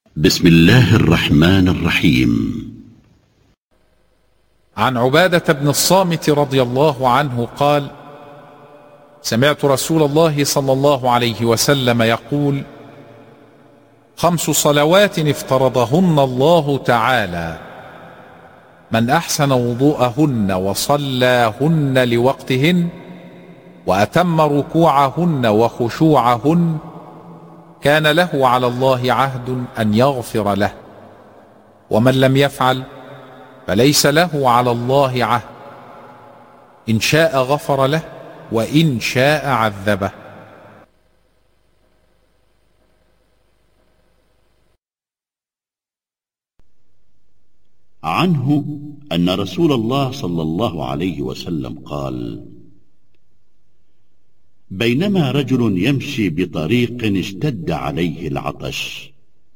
بسم الله الرحمن الرحيم. عن عبادة بن الصامت رضي الله عنه قال: سمعت رسول الله صلى الله عليه وسلم يقول: 5 صلوات افترضهن الله تعالى، من أحسن وضوءهن وصلاهن لوقتهن وأتم ركوعهن وخشوعهن كان له على الله عهد أن يغفر له، ومن لم يفعل فليس له على الله عهد، إن شاء غفر له وإن شاء عذبه. عنه أن رسول الله صلى الله عليه وسلم قال: بينما رجل يمشي بطريق اشتد عليه العطش،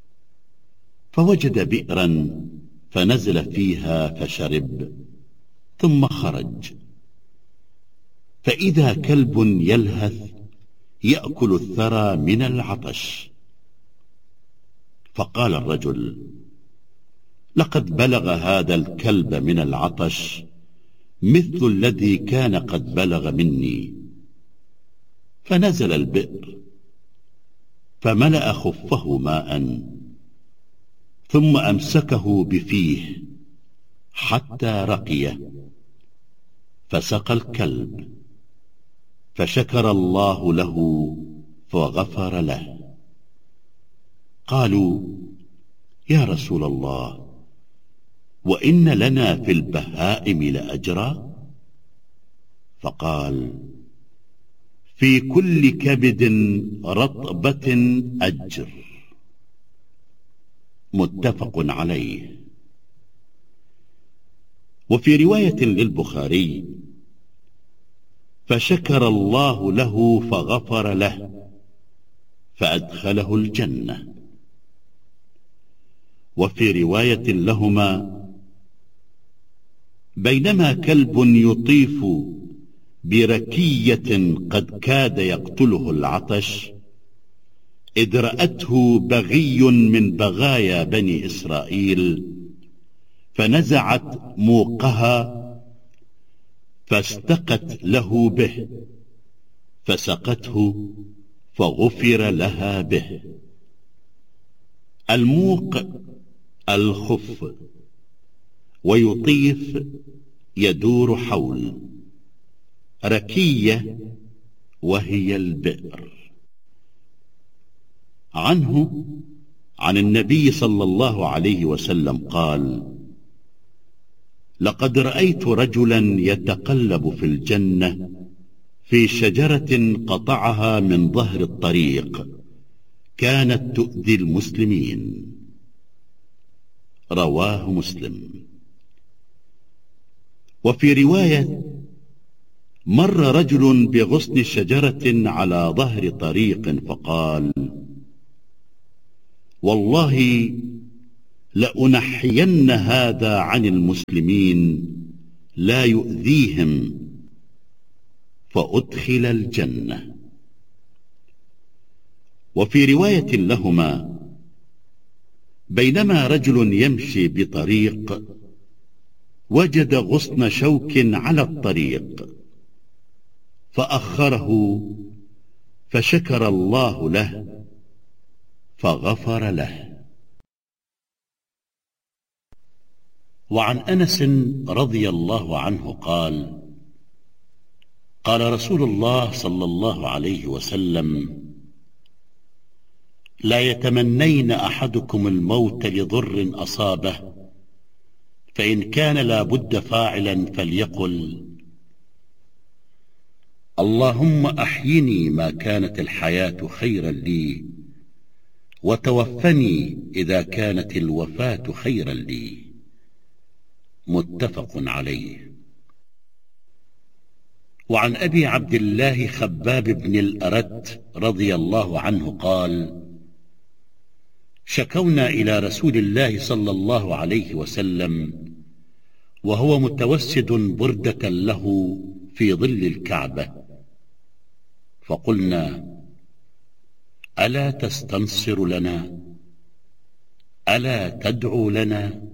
فوجد بئرا فنزل فيها فشرب، ثم خرج، فإذا كلب يلهث يأكل الثرى من العطش. فقال الرجل: لقد بلغ هذا الكلب من العطش مثل الذي كان قد بلغ مني. فنزل البئر فملأ خفه ماء، ثم أمسكه بفيه حتى رقيه، فسقى الكلب، فشكر الله له فغفر له. قالوا: يا رسول الله، وإن لنا في البهائم لأجرا؟ فقال: في كل كبد رطبة أجر. متفق عليه. وفي رواية للبخاري: فشكر الله له فغفر له فأدخله الجنة. وفي رواية لهما: بينما كلب يطيف بركية قد كاد يقتله العطش، إذ رأته بغي من بغايا بني إسرائيل، فنزعت موقها فاستقت له به، فسقته فغفر لها به. الموق الخف، ويطيف يدور حول، ركية وهي البئر. عنه عن النبي صلى الله عليه وسلم قال: لقد رأيت رجلا يتقلب في الجنة في شجرة قطعها من ظهر الطريق كانت تؤذي المسلمين. رواه مسلم. وفي رواية: مر رجل بغصن شجرة على ظهر طريق فقال: والله لأنحين هذا عن المسلمين لا يؤذيهم، فأدخل الجنة. وفي رواية لهما: بينما رجل يمشي بطريق وجد غصن شوك على الطريق، فأخره، فشكر الله له فغفر له. وعن أنس رضي الله عنه قال: قال رسول الله صلى الله عليه وسلم: لا يتمنين أحدكم الموت لضر أصابه، فإن كان لا بد فاعلا فليقل: اللهم أحيني ما كانت الحياة خيرا لي، وتوفني إذا كانت الوفاة خيرا لي. متفق عليه. وعن أبي عبد الله خباب بن الأرت رضي الله عنه قال: شكونا إلى رسول الله صلى الله عليه وسلم وهو متوسد بردة له في ظل الكعبة، فقلنا: ألا تستنصر لنا؟ ألا تدعو لنا؟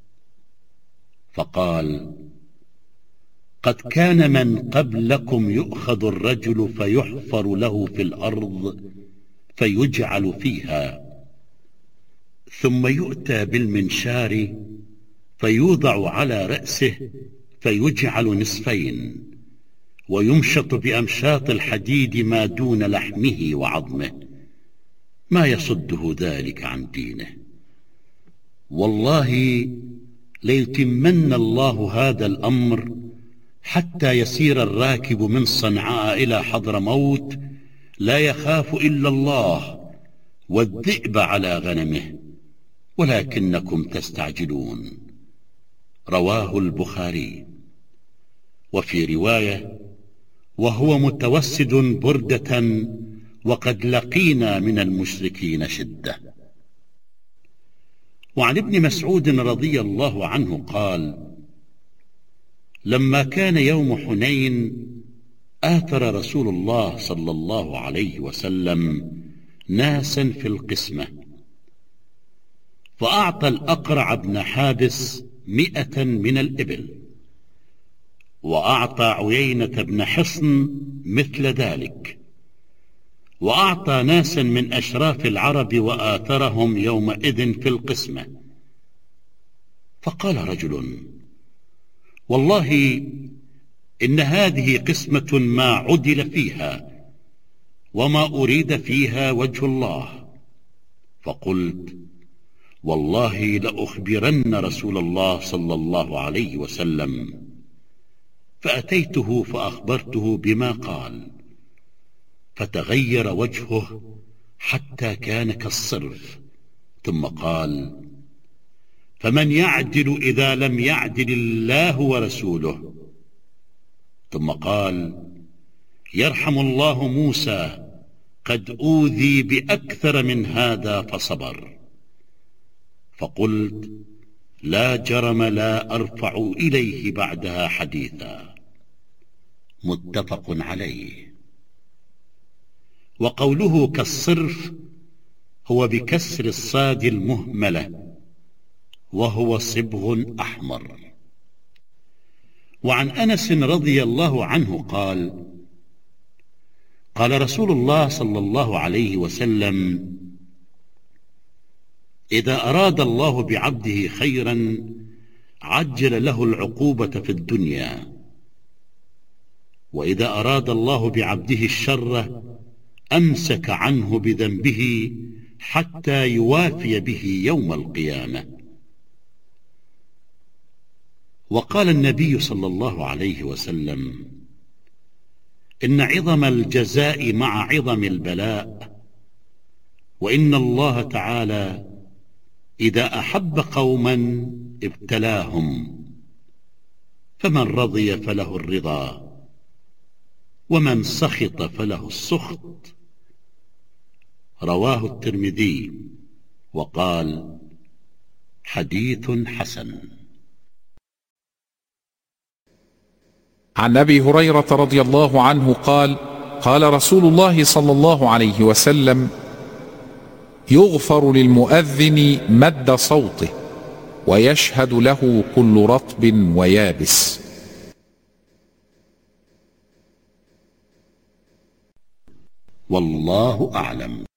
فقال: قد كان من قبلكم يؤخذ الرجل فيحفر له في الأرض فيجعل فيها، ثم يؤتى بالمنشار فيوضع على رأسه فيجعل نصفين، ويمشط بأمشاط الحديد ما دون لحمه وعظمه، ما يصده ذلك عن دينه. والله ليتمن الله هذا الأمر حتى يسير الراكب من صنعاء إلى حضرموت لا يخاف إلا الله والذئب على غنمه، ولكنكم تستعجلون. رواه البخاري. وفي رواية: وهو متوسد بردة وقد لقينا من المشركين شدة. وعن ابن مسعود رضي الله عنه قال: لما كان يوم حنين آثر رسول الله صلى الله عليه وسلم ناسا في القسمة، فأعطى الأقرع بن حابس 100 من الإبل، وأعطى عيينة بن حصن مثل ذلك، وأعطى ناسا من أشراف العرب وآثرهم يومئذ في القسمة. فقال رجل: والله إن هذه قسمة ما عدل فيها وما أريد فيها وجه الله. فقلت: والله لأخبرن رسول الله صلى الله عليه وسلم. فأتيته فأخبرته بما قال، فتغير وجهه حتى كان كالصرف، ثم قال: فمن يعدل إذا لم يعدل الله ورسوله؟ ثم قال: يرحم الله موسى، قد أوذي بأكثر من هذا فصبر. فقلت: لا جرم لا أرفع إليه بعدها حديثا. متفق عليه. وقوله كالصرف هو بكسر الصاد المهملة، وهو صبغ أحمر. وعن أنس رضي الله عنه قال: قال رسول الله صلى الله عليه وسلم: إذا أراد الله بعبده خيرا عجل له العقوبة في الدنيا، وإذا أراد الله بعبده الشر أمسك عنه بذنبه حتى يوافي به يوم القيامة. وقال النبي صلى الله عليه وسلم: إن عظم الجزاء مع عظم البلاء، وإن الله تعالى إذا أحب قوما ابتلاهم، فمن رضي فله الرضا، ومن سخط فله السخط. رواه الترمذي وقال: حديث حسن. عن أبي هريرة رضي الله عنه قال: قال رسول الله صلى الله عليه وسلم: يغفر للمؤذن مد صوته، ويشهد له كل رطب ويابس. والله أعلم.